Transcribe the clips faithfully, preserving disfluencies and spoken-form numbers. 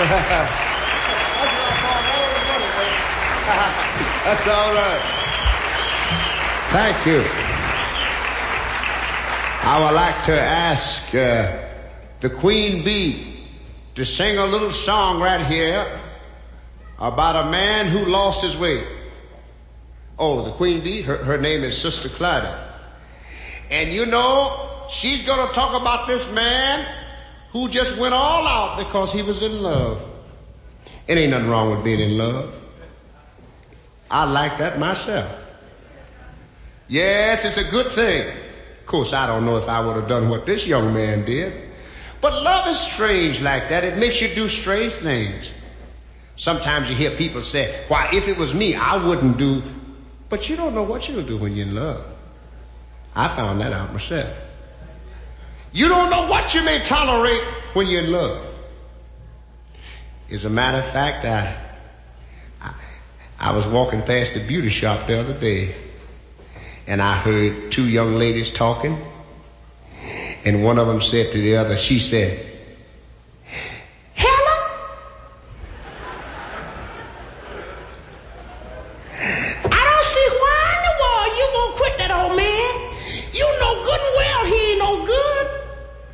That's what I call all the money, man. That's all right. Thank you. I would like to ask uh, the Queen Bee to sing a little song right here about a man who lost his way. Oh, the Queen Bee, her, her name is Sister Clyde. And you know, she's going to talk about this man who just went all out because he was in love. It ain't nothing wrong with being in love. I like that myself. Yes, it's a good thing. Of course, I don't know if I would have done what this young man did. But love is strange like that. It makes you do strange things. Sometimes you hear people say, why, if it was me, I wouldn't do. But you don't know what you'll do when you're in love. I found that out myself. You don't know what you may tolerate when you're in love. As a matter of fact, I, I, I was walking past the beauty shop the other day, and I heard two young ladies talking, and one of them said to the other, she said, Helen, I don't see why in the world you won't quit that old man. You know good and well he ain't no good.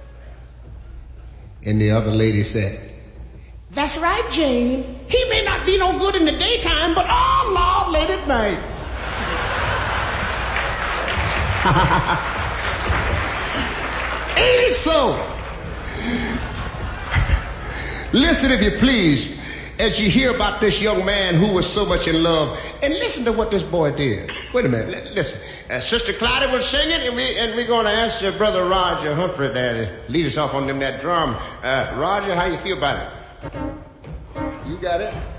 And the other lady said, that's right, Jane. He may not be no good in the daytime, but oh, Lord, late at night. Ain't it so? Listen, if you please, as you hear about this young man who was so much in love, and listen to what this boy did. Wait a minute, L- listen. Uh, Sister Clyde was singing, and, we, and we're going to ask uh, Brother Roger Humphrey to lead us off on them that drum. Uh, Roger, how you feel about it? You got it?